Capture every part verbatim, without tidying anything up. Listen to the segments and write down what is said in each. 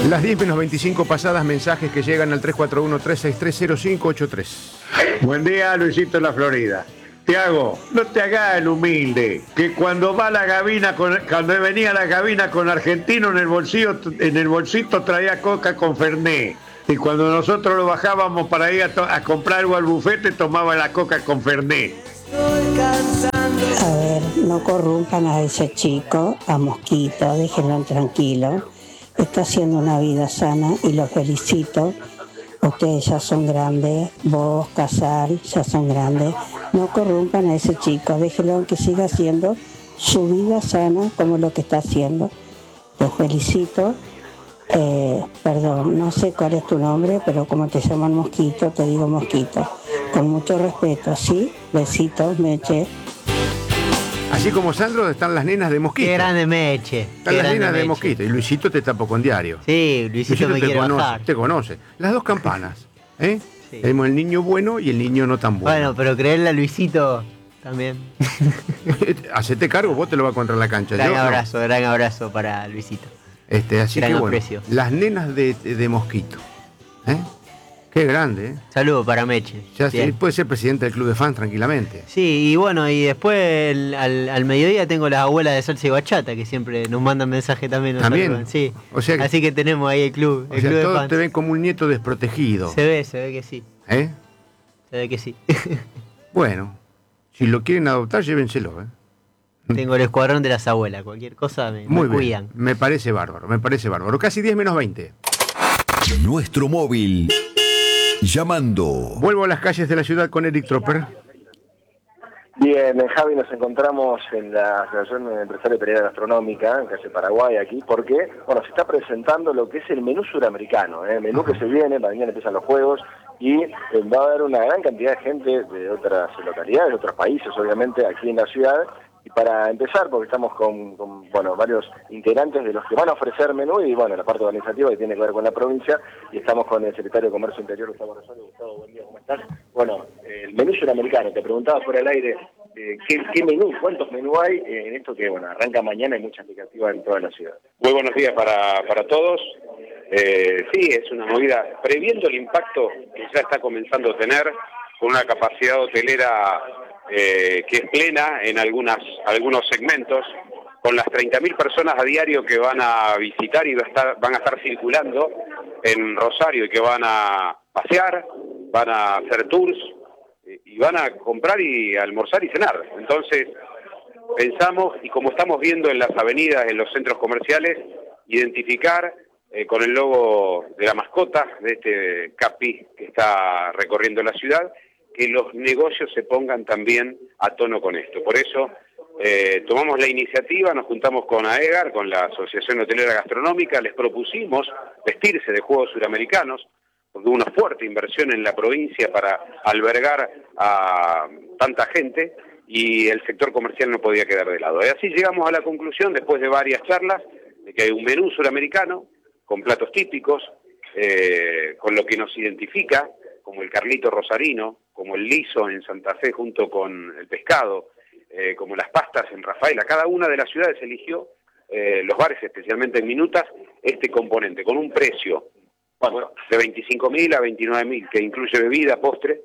Las diez menos veinticinco pasadas, mensajes que llegan al tres cuatro uno, tres seis tres, cero cinco ocho tres. Buen día, Luisito, en la Florida. Tiago, no te hagas el humilde, que cuando va la gabina, con, cuando venía la gabina con Argentino en el bolsillo, en el bolsito traía coca con Fernet. Y cuando nosotros lo bajábamos para ir a, to- a comprar algo al bufete, tomaba la coca con Fernet. A ver, no corrompan a ese chico, a Mosquito, déjenlo tranquilo. Está haciendo una vida sana y lo felicito. Ustedes ya son grandes, vos, Casal, ya son grandes. No corrompan a ese chico, déjenlo que siga haciendo su vida sana como lo que está haciendo. Los felicito. Eh, perdón, no sé cuál es tu nombre, pero como te llaman Mosquito, te digo Mosquito. Con mucho respeto, ¿sí? Besitos, Meche. Así como Sandro están las nenas de Mosquito. Qué grande Meche. Están Qué las grande nenas de Meche. Mosquito. Y Luisito te tapo con diario. Sí, Luisito, me te quiere conoce, bajar. te conoce. Las dos campanas. ¿eh? Sí. Tenemos el niño bueno y el niño no tan bueno. Bueno, pero creerle a Luisito también. Hacete cargo, vos te lo vas contra la cancha. Gran Yo, no. abrazo, gran abrazo para Luisito. Este, así Gran que bueno, aprecio. las nenas de, de Mosquito. ¿eh? Qué grande, ¿eh? Saludo para Meche. Ya Bien. se- puede ser presidente del club de fans tranquilamente. Sí, y bueno, y después el- al, al mediodía tengo las abuelas de salsa y bachata que siempre nos mandan mensaje también. Nos ¿También? saludan, sí. O sea que- Así que tenemos ahí el club, O el sea, club de todos fans. te ven como un nieto desprotegido. Se ve, se ve que sí. ¿eh? Se ve que sí. Bueno, si lo quieren adoptar, llévenselo. ¿eh? Tengo el escuadrón de las abuelas, cualquier cosa me, Muy me bien. cuidan. Me parece bárbaro, me parece bárbaro. Casi diez menos veinte. Nuestro móvil. Llamando. Vuelvo a las calles de la ciudad con Eric Tropper. Bien, eh, Javi, nos encontramos en la Asociación Empresaria Pereira Gastronómica, en calle Paraguay, aquí, porque, bueno, se está presentando lo que es el menú suramericano, ¿eh? El menú que se viene, mañana empiezan los juegos, y eh, va a haber una gran cantidad de gente de otras localidades, de otros países, obviamente, aquí en la ciudad. Y para empezar, porque estamos con, con, bueno, varios integrantes de los que van a ofrecer menú y, bueno, la parte organizativa que tiene que ver con la provincia, y estamos con el secretario de Comercio Interior, Gustavo Rosario. Gustavo, buen día, ¿cómo estás? Bueno, el menú suramericano, te preguntaba fuera del aire, eh, ¿qué, ¿qué menú, cuántos menús hay eh, en esto que, bueno, arranca mañana y mucha expectativa en toda la ciudad? Muy buenos días para, para todos. Eh, sí, es una movida, previendo el impacto que ya está comenzando a tener, con una capacidad hotelera eh, que es plena en algunas algunos segmentos, con las treinta mil personas a diario que van a visitar y va a estar, van a estar circulando en Rosario y que van a pasear, van a hacer tours y van a comprar y almorzar y cenar. Entonces, pensamos, y como estamos viendo en las avenidas, en los centros comerciales, identificar eh, con el logo de la mascota de este Capi que está recorriendo la ciudad, que los negocios se pongan también a tono con esto. Por eso eh, tomamos la iniciativa, nos juntamos con AEGAR, con la Asociación Hotelera Gastronómica, les propusimos vestirse de juegos suramericanos, porque hubo una fuerte inversión en la provincia para albergar a tanta gente y el sector comercial no podía quedar de lado. Y así llegamos a la conclusión, después de varias charlas, de que hay un menú suramericano con platos típicos, eh, con lo que nos identifica, como el Carlito Rosarino, como el liso en Santa Fe junto con el pescado, eh, como las pastas en Rafaela. Cada una de las ciudades eligió, eh, los bares especialmente en Minutas, este componente, con un precio bueno, de veinticinco mil a veintinueve mil, que incluye bebida, postre,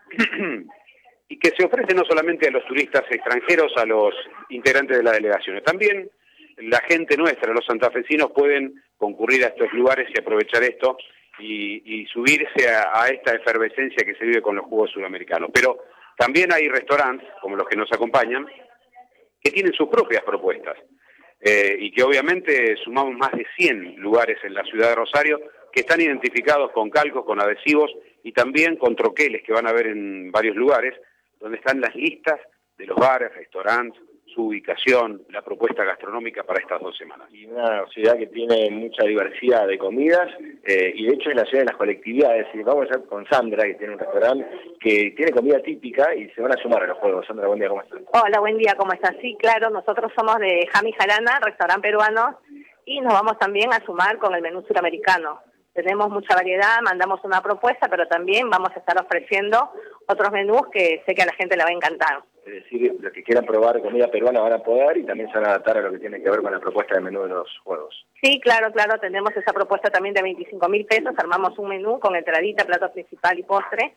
y que se ofrece no solamente a los turistas extranjeros, a los integrantes de las delegaciones, también la gente nuestra, los santafesinos, pueden concurrir a estos lugares y aprovechar esto y, y subirse a, a esta efervescencia que se vive con los jugos sudamericanos. Pero también hay restaurantes, como los que nos acompañan, que tienen sus propias propuestas, eh, y que obviamente sumamos más de cien lugares en la ciudad de Rosario, que están identificados con calcos, con adhesivos, y también con troqueles que van a ver en varios lugares, donde están las listas de los bares, restaurantes, su ubicación, la propuesta gastronómica para estas dos semanas. Y una ciudad que tiene mucha diversidad de comidas, eh, y de hecho es la ciudad de las colectividades. Y vamos a ver con Sandra, que tiene un restaurante que tiene comida típica y se van a sumar a los juegos. Sandra, buen día, ¿cómo estás? Hola, buen día, ¿cómo estás? Sí, claro, nosotros somos de Jami Jarana, restaurante peruano, y nos vamos también a sumar con el menú suramericano. Tenemos mucha variedad, mandamos una propuesta, pero también vamos a estar ofreciendo otros menús que sé que a la gente le va a encantar. Es decir, los que quieran probar comida peruana van a poder y también se van a adaptar a lo que tiene que ver con la propuesta de menú de los juegos. Sí, claro, claro, tenemos esa propuesta también de veinticinco mil pesos, armamos un menú con entradita, plato principal y postre,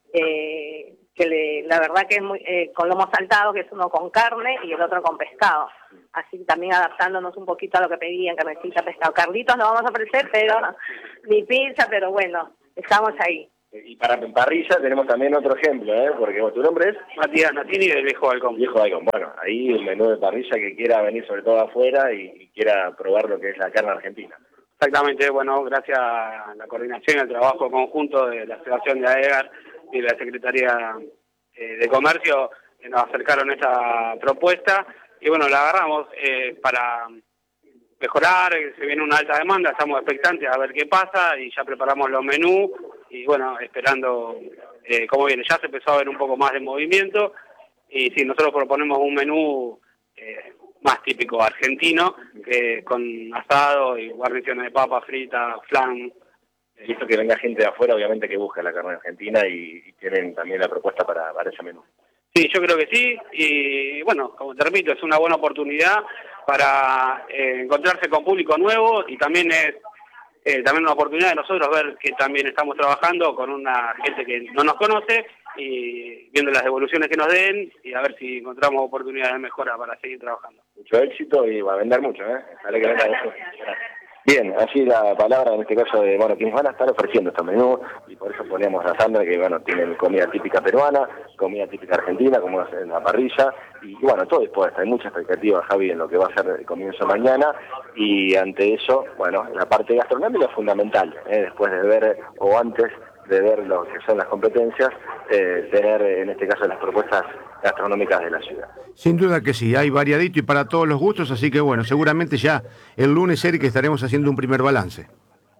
eh, que le, la verdad que es muy, eh, con lomo saltado, que es uno con carne y el otro con pescado, así también adaptándonos un poquito a lo que pedían, carnecita, pescado. Carlitos no vamos a ofrecer, pero ni pizza, pero bueno, estamos ahí. Y para parrilla tenemos también otro ejemplo, ¿eh? Porque bueno, tu nombre es Matías Natini del Viejo Balcón. Viejo Balcón. Bueno, ahí el menú de parrilla que quiera venir sobre todo afuera y, y quiera probar lo que es la carne argentina. Exactamente, bueno, gracias a la coordinación y al trabajo conjunto de la Asociación de AEGAR y la Secretaría eh, de Comercio, que nos acercaron esta propuesta y bueno, la agarramos eh, para mejorar, se viene una alta demanda, estamos expectantes a ver qué pasa y ya preparamos los menús y bueno, esperando eh, cómo viene. Ya se empezó a ver un poco más de movimiento y sí, nosotros proponemos un menú eh, más típico argentino, que con asado y guarniciones de papa frita, flan. He visto que venga gente de afuera, obviamente que busca la carne argentina y, y tienen también la propuesta para, para ese menú. Sí, yo creo que sí, y bueno, como te repito, es una buena oportunidad para eh, encontrarse con público nuevo y también es eh, también una oportunidad de nosotros ver que también estamos trabajando con una gente que no nos conoce y viendo las devoluciones que nos den y a ver si encontramos oportunidades de mejora para seguir trabajando. Mucho éxito y va a vender mucho, ¿eh? Ojalá que venda mucho. Bien, así la palabra en este caso de, bueno, quienes van a estar ofreciendo estos menús, y por eso ponemos a Sandra, que bueno, tienen comida típica peruana, comida típica argentina, como es en la parrilla, y bueno, todo dispuesto, hay mucha expectativa, Javi, en lo que va a ser el comienzo mañana, y ante eso, bueno, la parte gastronómica es fundamental, ¿eh? Después de ver, o antes de ver lo que son las competencias, eh, tener en este caso las propuestas gastronómicas de la ciudad. Sin duda que sí, hay variadito y para todos los gustos, así que bueno, seguramente ya el lunes, Eric, estaremos haciendo un primer balance.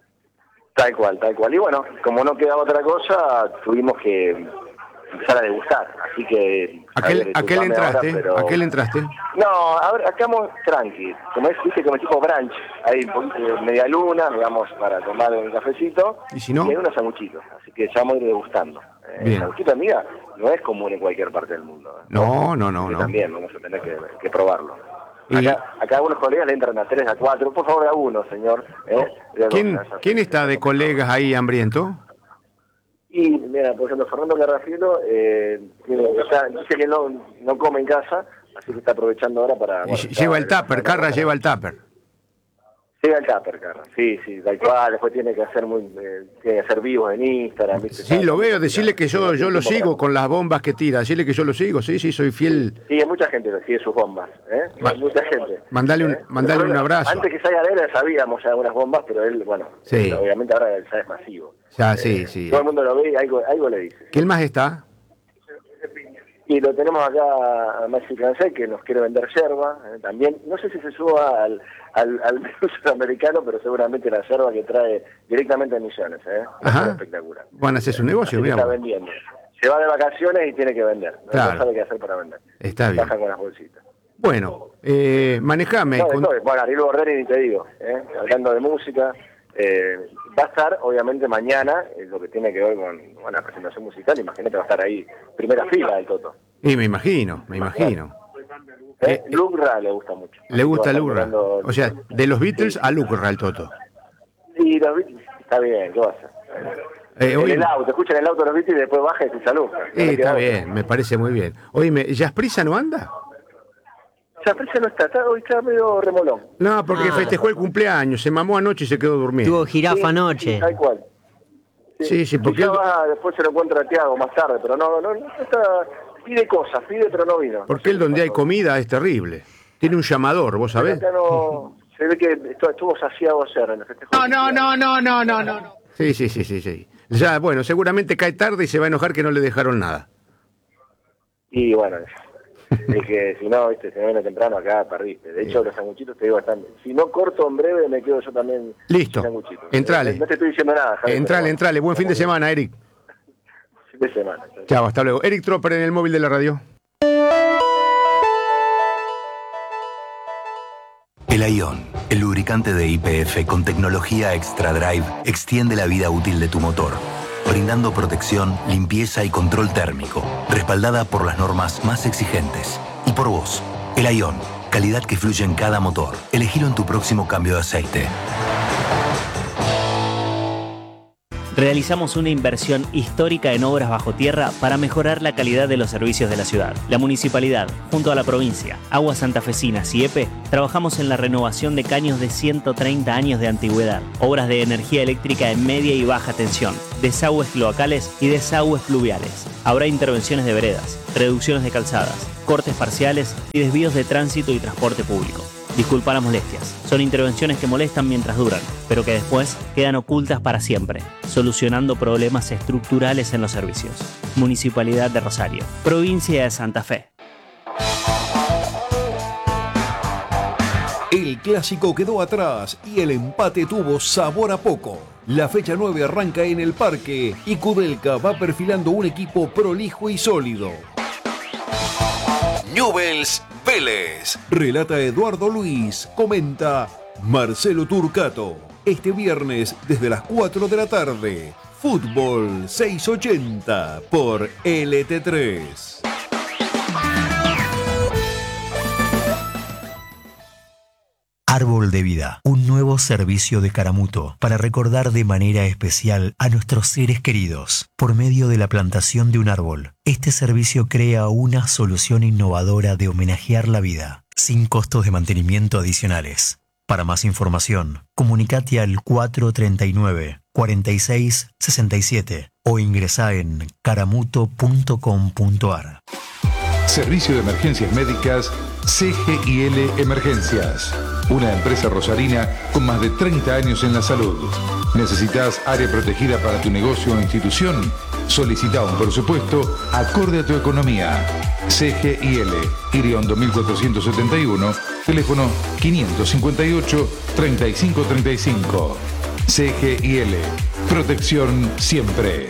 Tal cual, tal cual. Y bueno, como no quedaba otra cosa, tuvimos que empezar a degustar, así que... ¿A qué, ¿a qué le entraste? Ahora, pero... ¿A qué le entraste? No, a ver, acá estamos tranqui, como es, viste, como tipo brunch, hay un poquito de media luna, digamos, para tomar un cafecito, y si no, y hay unos sanguchitos, así que ya vamos a ir degustando. Eh, el sanguchito, amiga, no es común en cualquier parte del mundo. ¿eh? No, no, no, no. También vamos a tener que, que probarlo. Y... Acá, acá algunos colegas le entran a tres, a cuatro, por favor a uno, señor. ¿eh? ¿Quién, ¿Quién está de colegas ahí hambriento? Y mira, por ejemplo, Fernando Garrafielo eh, está, dice que no, no come en casa, así que está aprovechando ahora para... Bueno, lleva el tupper, Carra lleva el tupper. Lleva el tupper, Carra, sí, sí, tal cual, después tiene que hacer muy, eh, tiene que hacer vivos en Instagram. ¿viste? Sí, lo veo, decirle que yo, yo lo sigo con las bombas que tira, decirle que yo lo sigo, sí, sí, soy fiel. Sí, hay mucha gente que sigue sus bombas, ¿eh? Ma hay mucha gente. Mandale un, ¿eh? mandale un abrazo. Antes que salga de él sabíamos ya algunas bombas, pero él, bueno, sí. obviamente ahora ya es masivo. Ya, eh, sí, sí. Todo el mundo lo ve y algo, algo le dice. ¿Quién más está? Y lo tenemos acá a Maxi Cancel, que nos quiere vender yerba, eh, también. No sé si se suba al, al, al menú sudamericano, pero seguramente la yerba que trae directamente a Misiones, ¿eh? Ajá. Espectacular. Van a hacer su negocio, Así mira. está vendiendo. Se va de vacaciones y tiene que vender. No, claro. no sabe qué hacer para vender. Está bien. Baja con las bolsitas. Bueno, eh, manejame. No, con... todo, bueno, Ariel Borreri ni te digo, ¿eh? Hablando de música. Eh, va a estar, obviamente, mañana, eh, lo que tiene que ver con bueno, la presentación musical. Imagínate, va a estar ahí, primera fila del Toto. Y me imagino, me imagino. ¿Eh? Eh, Luke Ra le gusta mucho. Le gusta Luke Luke Ra. O sea, de los Beatles sí. a Luke Ra el Toto. Sí, los Beatles, está bien, ¿qué va a hacer? Eh, en oye, el auto, escucha en el auto los Beatles y después baja y escucha Luke. Sí, eh, está bien, me parece muy bien. Oye, ¿Jasprisa no anda? Jasprisa no está, está, hoy está medio remolón. No, porque ah. festejó el cumpleaños, se mamó anoche y se quedó durmiendo. Tuvo jirafa sí, anoche. Sí, tal cual. Sí, sí, sí porque... Él... Va, después se lo encuentra a Tiago más tarde, pero no, no, no está... Pide cosas, pide pero no vino. Porque él donde hay comida es terrible. Tiene un llamador, ¿vos sabés? No, se ve que estuvo saciado ayer en el festejo. No, no, no, no, no, no, no. Sí, sí, sí, sí, sí. Ya, bueno, seguramente cae tarde y se va a enojar que no le dejaron nada. Y bueno, es que si no, viste, si no viene temprano acá, perdiste. De hecho, sí. Los sanguchitos te digo bastante. Si no corto en breve, me quedo yo también. Listo. Entrale. No, no te estoy diciendo nada. Javier, entrale, pero... entrale. Buen fin de semana, Eric. Fin de semana. Chao, hasta luego. Eric Tropper en el móvil de la radio. El Ion, el lubricante de Y P F con tecnología Extra Drive, extiende la vida útil de tu motor. brindando protección, limpieza y control térmico, respaldada por las normas más exigentes. Y por vos, el Ion, calidad que fluye en cada motor. Elegilo en tu próximo cambio de aceite. Realizamos una inversión histórica en obras bajo tierra para mejorar la calidad de los servicios de la ciudad. La municipalidad, junto a la provincia, Aguas Santafesinas y E P E, trabajamos en la renovación de caños de ciento treinta años de antigüedad, obras de energía eléctrica en media y baja tensión, desagües cloacales y desagües pluviales. Habrá intervenciones de veredas, reducciones de calzadas, cortes parciales y desvíos de tránsito y transporte público. Disculpa las molestias. Son intervenciones que molestan mientras duran, pero que después quedan ocultas para siempre, solucionando problemas estructurales en los servicios. Municipalidad de Rosario, Provincia de Santa Fe. El clásico quedó atrás y el empate tuvo sabor a poco. La fecha nueve arranca en el Parque y Kudelka va perfilando un equipo prolijo y sólido. Newell's Vélez. Relata Eduardo Luis. Comenta Marcelo Turcato. Este viernes desde las cuatro de la tarde. Fútbol seiscientos ochenta por L T tres. Árbol de Vida, un nuevo servicio de Caramuto para recordar de manera especial a nuestros seres queridos por medio de la plantación de un árbol. Este servicio crea una solución innovadora de homenajear la vida, sin costos de mantenimiento adicionales. Para más información, comunicate al cuatro treinta y nueve, cuarenta y seis, sesenta y siete o ingresá en caramuto punto com punto ar. Servicio de Emergencias Médicas C G I L Emergencias. Una empresa rosarina con más de treinta años en la salud. ¿Necesitas área protegida para tu negocio o institución? Solicita un presupuesto acorde a tu economía. C G I L, Irión dos mil cuatrocientos setenta y uno, teléfono quinientos cincuenta y ocho, treinta y cinco treinta y cinco. C G I L, protección siempre.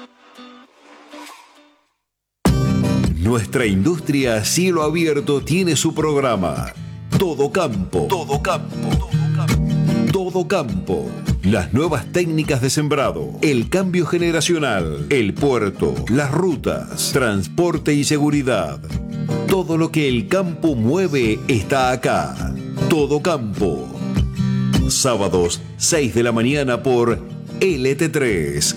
Nuestra industria a cielo abierto tiene su programa. Todo campo. Todo campo. Todo campo. Las nuevas técnicas de sembrado, el cambio generacional, el puerto, las rutas, transporte y seguridad. Todo lo que el campo mueve está acá. Todo campo. Sábados, seis de la mañana por L T tres.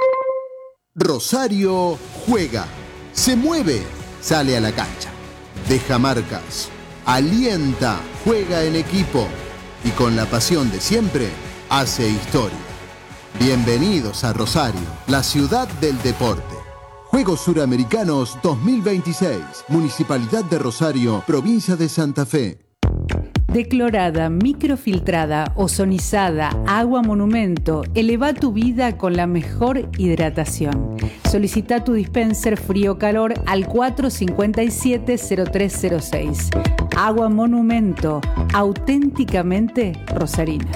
Rosario juega, se mueve, sale a la cancha, deja marcas, alienta, juega en equipo y con la pasión de siempre hace historia. Bienvenidos a Rosario, la ciudad del deporte. Juegos Suramericanos dos mil veintiséis, Municipalidad de Rosario, Provincia de Santa Fe. Declorada, microfiltrada, ozonizada, agua monumento, eleva tu vida con la mejor hidratación. Solicita tu dispenser frío-calor al cuatro cinco siete, cero tres cero seis. Agua monumento, auténticamente rosarina.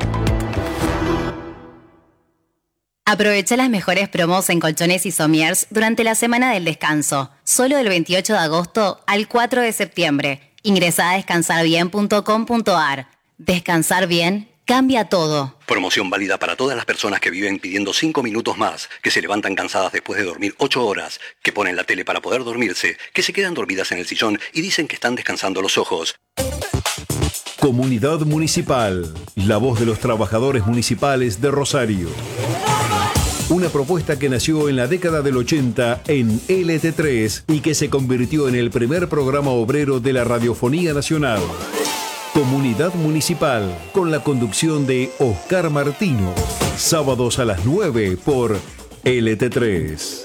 Aprovecha las mejores promos en colchones y somiers durante la semana del descanso, solo del veintiocho de agosto al cuatro de septiembre. Ingresá a descansar bien punto com punto ar. Descansar bien cambia todo. Promoción válida para todas las personas que viven pidiendo cinco minutos más, que se levantan cansadas después de dormir ocho horas, que ponen la tele para poder dormirse, que se quedan dormidas en el sillón y dicen que están descansando los ojos. Comunidad Municipal, la voz de los trabajadores municipales de Rosario. Una propuesta que nació en la década del ochenta en L T tres y que se convirtió en el primer programa obrero de la radiofonía nacional. Comunidad Municipal, con la conducción de Oscar Martino. Sábados a las nueve por L T tres.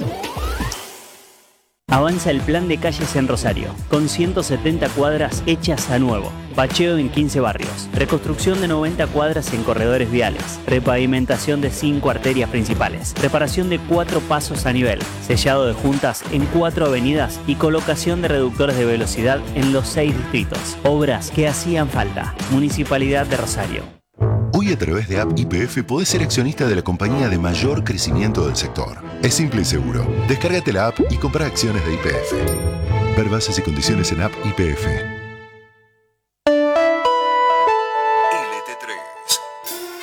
Avanza el plan de calles en Rosario, con ciento setenta cuadras hechas a nuevo, bacheo en quince barrios, reconstrucción de noventa cuadras en corredores viales, repavimentación de cinco arterias principales, reparación de cuatro pasos a nivel, sellado de juntas en cuatro avenidas y colocación de reductores de velocidad en los seis distritos. Obras que hacían falta. Municipalidad de Rosario. Hoy a través de App Y P F podés ser accionista de la compañía de mayor crecimiento del sector. Es simple y seguro. Descárgate la app y comprá acciones de Y P F. Ver bases y condiciones en App Y P F.